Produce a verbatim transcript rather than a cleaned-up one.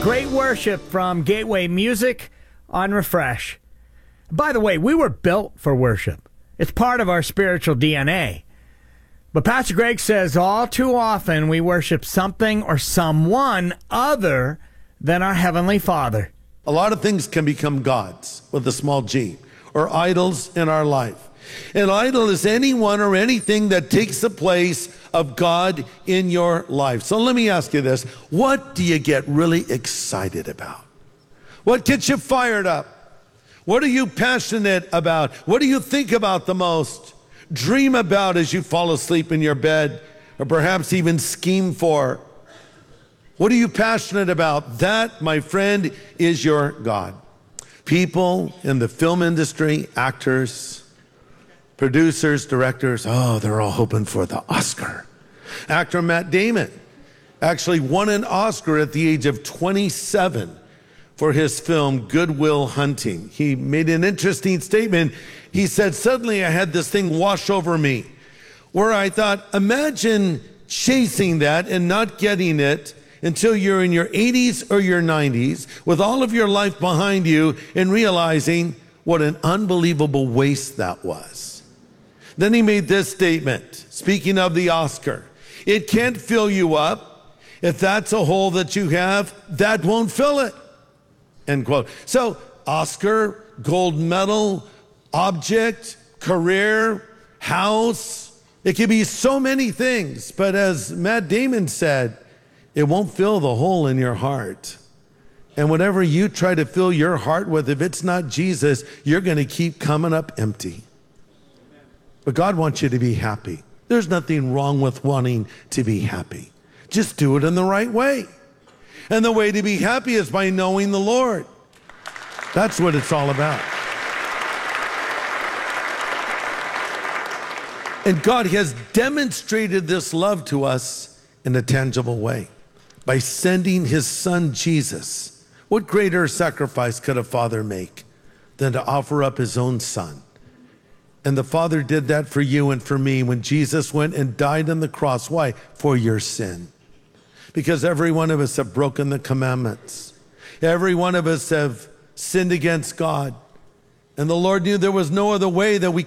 Great worship from Gateway Music on Refresh. By the way, we were built for worship. It's part of our spiritual D N A. But Pastor Greg says all too often we worship something or someone other than our Heavenly Father. A lot of things can become gods with a small g, or idols in our life. An idol is anyone or anything that takes the place of God in your life. So let me ask you this. What do you get really excited about? What gets you fired up? What are you passionate about? What do you think about the most? Dream about as you fall asleep in your bed, or perhaps even scheme for? What are you passionate about? That, my friend, is your God. People in the film industry, actors, producers, directors, oh, they're all hoping for the Oscar. Actor Matt Damon actually won an Oscar at the age of twenty-seven for his film Good Will Hunting. He made an interesting statement. He said, suddenly I had this thing wash over me where I thought, imagine chasing that and not getting it until you're in your eighties or your nineties with all of your life behind you and realizing what an unbelievable waste that was. Then he made this statement, speaking of the Oscar. It can't fill you up. If that's a hole that you have, that won't fill it. End quote. So Oscar, gold medal, object, career, house. It could be so many things. But as Matt Damon said, it won't fill the hole in your heart. And whatever you try to fill your heart with, if it's not Jesus, you're going to keep coming up empty. But God wants you to be happy. There's nothing wrong with wanting to be happy. Just do it in the right way. And the way to be happy is by knowing the Lord. That's what it's all about. And God has demonstrated this love to us in a tangible way by sending his son Jesus. What greater sacrifice could a father make than to offer up his own son? And the Father did that for you and for me when Jesus went and died on the cross. Why? For your sin. Because every one of us have broken the commandments. Every one of us have sinned against God. And the Lord knew there was no other way that we